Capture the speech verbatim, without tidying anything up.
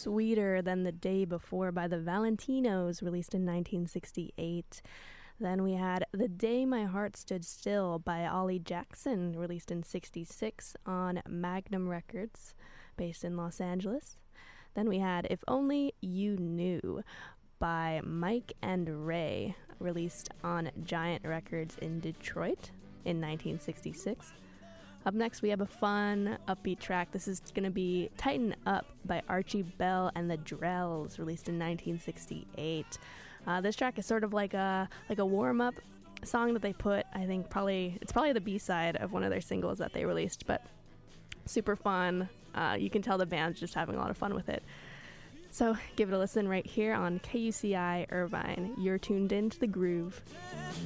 Sweeter Than the Day Before by the Valentinos, released in nineteen sixty-eight. Then we had The Day My Heart Stood Still by Ollie Jackson, released in sixty-six on Magnum Records, based in Los Angeles. Then we had If Only You Knew by Mike and Ray, released on Giant Records in Detroit in nineteen sixty-six. Up next, we have a fun, upbeat track. This is going to be Tighten Up by Archie Bell and the Drells, released in nineteen sixty-eight. Uh, this track is sort of like a like a warm-up song that they put, I think probably, it's probably the B-side of one of their singles that they released, but super fun. Uh, you can tell the band's just having a lot of fun with it. So give it a listen right here on K U C I Irvine. You're tuned into The Groove.